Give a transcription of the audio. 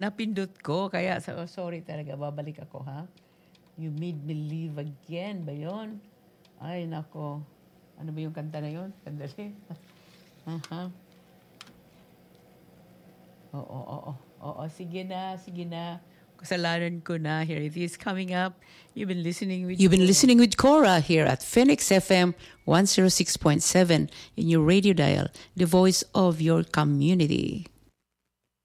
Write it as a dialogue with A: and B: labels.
A: Napindot ko, kaya sorry talaga, babalik ako ha. You made me live again ba yun? Ay, nako. Ano ba yung kanta na yun? Sandali. Aha. Oo. Sige na. Kasalanan ko na. Here it is coming up. You've been listening with Cora here at Phoenix FM 106.7 in your radio dial, the voice of your community.